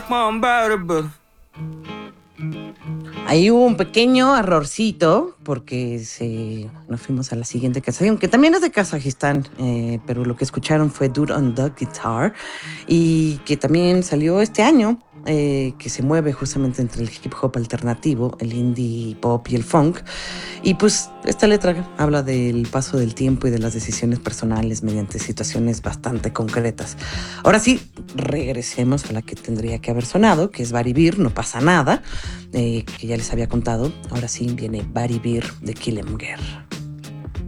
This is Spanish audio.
Ahí hubo un pequeño errorcito porque nos fuimos a la siguiente canción, que también es de Kazajistán, pero lo que escucharon fue Dude on the Guitar, y que también salió este año, que se mueve justamente entre el hip hop alternativo, el indie pop y el funk. Y pues esta letra habla del paso del tiempo y de las decisiones personales mediante situaciones bastante concretas. Ahora sí, regresemos a la que tendría que haber sonado, que es Baribir, No pasa nada, que ya les había contado. Ahora sí viene Baribir de Kilemger.